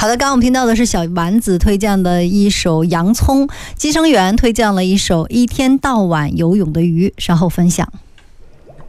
好的，刚刚我们听到的是小丸子推荐的一首《洋葱》，机生员推荐了一首《一天到晚游泳的鱼》，稍后分享。